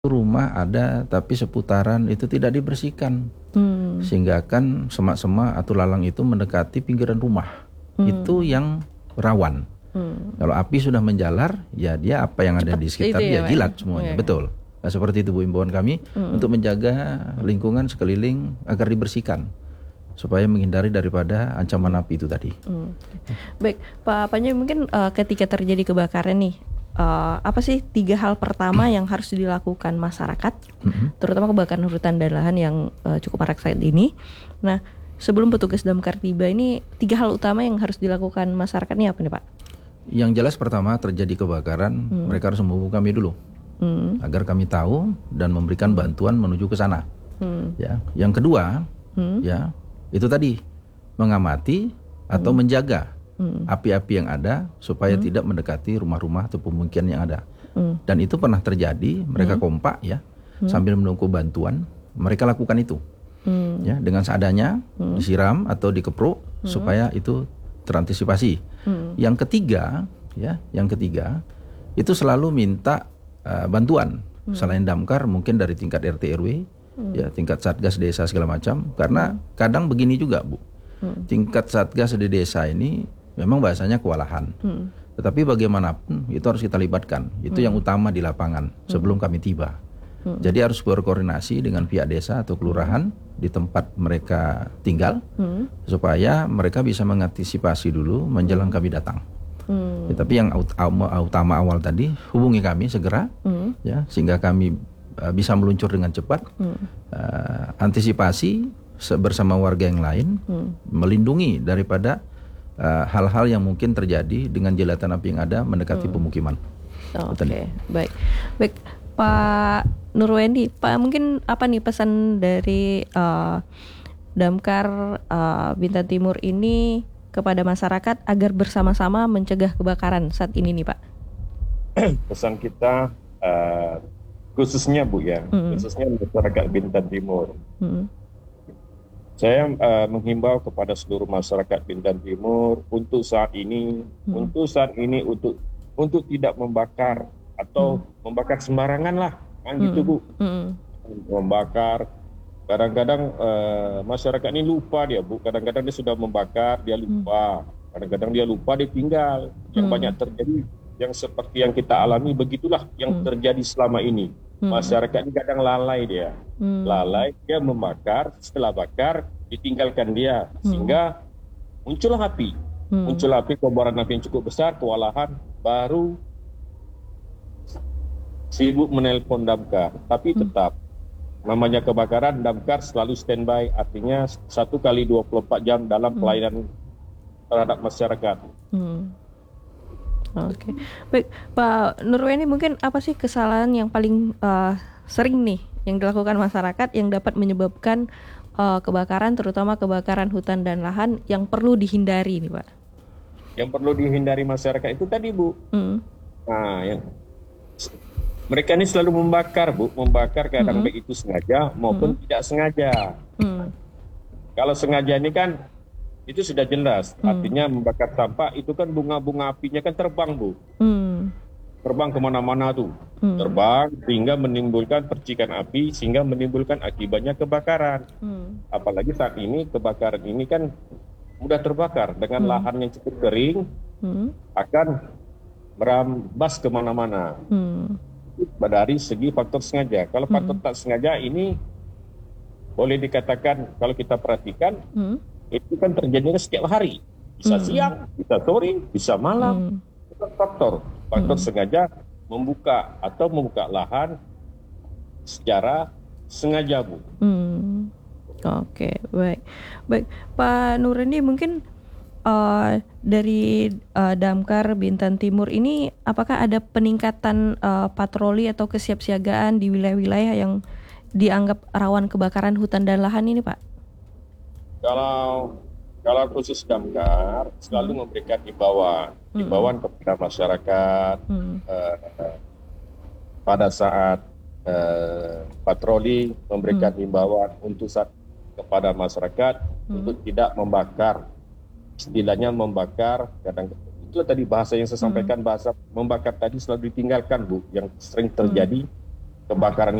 rumah ada tapi seputaran itu tidak dibersihkan. Sehingga kan semak-semak atau lalang itu mendekati pinggiran rumah. Itu yang rawan. Kalau api sudah menjalar, ya dia apa yang ada di sekitar dia jilat semuanya. Betul. Nah, seperti itu Bu imbauan kami untuk menjaga lingkungan sekeliling agar dibersihkan supaya menghindari daripada ancaman api itu tadi. Baik, Pak Panji, mungkin ketika terjadi kebakaran nih, apa sih 3 hal pertama yang harus dilakukan masyarakat, terutama kebakaran hutan dan lahan yang cukup marak saat ini. Nah, sebelum petugas damkar tiba ini, 3 hal utama yang harus dilakukan masyarakat ini apa nih Pak? Yang jelas pertama terjadi kebakaran, mereka harus menghubungi kami dulu, agar kami tahu dan memberikan bantuan menuju ke sana. Ya, yang kedua, ya itu tadi mengamati atau menjaga api-api yang ada supaya tidak mendekati rumah-rumah atau pemukiman yang ada. Dan itu pernah terjadi, mereka kompak ya, sambil menunggu bantuan, mereka lakukan itu. Ya, dengan seadanya disiram atau dikepruk supaya itu terantisipasi. Yang ketiga, itu selalu minta bantuan selain damkar, mungkin dari tingkat RT RW, ya tingkat satgas desa segala macam. Karena kadang begini juga Bu, tingkat satgas di desa ini memang bahasanya kewalahan. Tetapi bagaimanapun itu harus kita libatkan. Itu yang utama di lapangan sebelum kami tiba. Jadi harus berkoordinasi dengan pihak desa atau kelurahan di tempat mereka tinggal supaya mereka bisa mengantisipasi dulu menjelang kami datang. Tapi yang utama awal tadi, hubungi kami segera ya, sehingga kami bisa meluncur dengan cepat, antisipasi bersama warga yang lain, melindungi daripada hal-hal yang mungkin terjadi dengan jilatan api yang ada mendekati pemukiman. Oke, baik. Pak Nurwendi, Pak, mungkin apa nih pesan dari Damkar Bintan Timur ini kepada masyarakat agar bersama-sama mencegah kebakaran saat ini nih Pak? Pesan kita khususnya Bu ya, khususnya masyarakat Bintan Timur. Saya menghimbau kepada seluruh masyarakat Bintan Timur untuk saat ini, untuk tidak membakar atau membakar sembarangan lah, kan gitu Bu. Membakar, kadang-kadang masyarakat ini lupa dia Bu, kadang-kadang dia sudah membakar, dia lupa, kadang-kadang dia lupa, dia tinggal. Yang banyak terjadi, yang seperti yang kita alami, begitulah yang terjadi selama ini. Masyarakat ini kadang lalai dia, dia membakar, setelah bakar ditinggalkan dia, sehingga muncul api, kobaran api yang cukup besar, kewalahan, baru sibuk menelpon damkar. Tapi tetap namanya kebakaran, damkar selalu standby, artinya 1x24 jam dalam pelayanan terhadap masyarakat. Oke, baik Pak Nurwendi, mungkin apa sih kesalahan yang paling sering nih yang dilakukan masyarakat yang dapat menyebabkan kebakaran, terutama kebakaran hutan dan lahan, yang perlu dihindari nih Pak? Yang perlu dihindari masyarakat itu tadi Bu. Nah, mereka ini selalu membakar Bu, kadang baik itu sengaja maupun tidak sengaja. Kalau sengaja ini kan itu sudah jelas, artinya membakar sampah itu kan bunga-bunga apinya kan terbang Bu, terbang kemana-mana tuh, terbang sehingga menimbulkan percikan api, sehingga menimbulkan akibatnya kebakaran. Apalagi saat ini kebakaran ini kan mudah terbakar dengan lahan yang cukup kering, akan merambas kemana-mana. Dari segi faktor sengaja. Kalau faktor tak sengaja ini boleh dikatakan, kalau kita perhatikan, itu kan terjadinya setiap hari, bisa siang, bisa sore, bisa malam. Itu faktor sengaja membuka lahan secara sengaja Bu. Oke, baik Pak Nurwendi, mungkin dari Damkar Bintan Timur ini apakah ada peningkatan patroli atau kesiapsiagaan di wilayah-wilayah yang dianggap rawan kebakaran hutan dan lahan ini Pak? Kalau khusus Damkar selalu memberikan himbauan kepada masyarakat pada saat patroli, memberikan himbauan untuk kepada masyarakat untuk tidak membakar. Istilahnya membakar, kadang itu tadi bahasa yang saya sampaikan, bahasa membakar tadi selalu ditinggalkan Bu, yang sering terjadi kebakaran